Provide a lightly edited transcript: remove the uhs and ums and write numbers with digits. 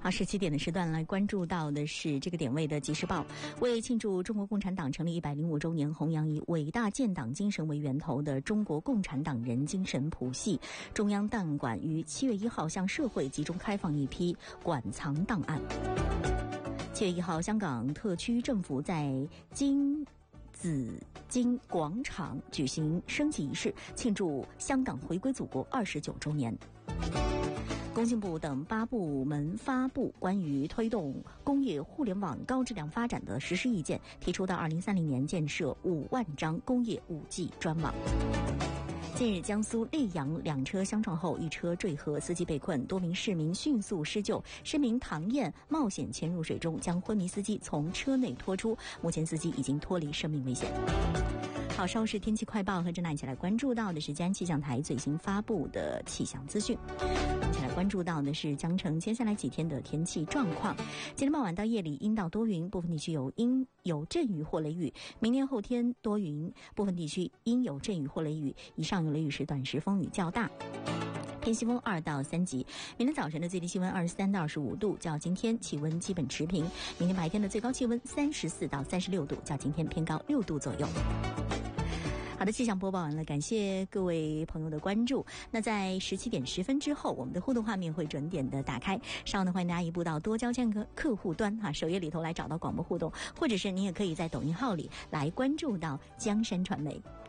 好，17点的时段来关注到的是这个点位的即时报。为庆祝中国共产党成立105周年，弘扬以伟大建党精神为源头的中国共产党人精神谱系，中央档案馆于7月1号向社会集中开放一批馆藏档案。7月1号，香港特区政府在紫荆广场举行升旗仪式，庆祝香港回归祖国29周年。工信部等8部门发布关于推动工业互联网高质量发展的实施意见，提出到2030年建设5万张工业 5G 专网。近日，江苏溧阳2车相撞后，1车坠河，司机被困，多名市民迅速施救。市民唐燕冒险潜入水中，将昏迷司机从车内拖出，目前司机已经脱离生命危险。好，稍后是天气快报，和郑娜一起来关注到的是嘉安气象台最新发布的气象资讯。一起来关注到的是江城接下来几天的天气状况。今天傍晚到夜里阴到多云，部分地区有阵雨或雷雨。明天后天多云，部分地区阴有阵雨或雷雨，以上有雷雨时短时风雨较大。偏西风2到3级。明天早晨的最低气温23到25度，较今天气温基本持平。明天白天的最高气温34到36度，较今天偏高6度左右。好的，气象播报完了，感谢各位朋友的关注。那在17点10分之后，我们的互动画面会准点的打开，稍后呢欢迎大家移步到多交件客户端首页里头来找到广播互动，或者是您也可以在抖音号里来关注到江山传媒。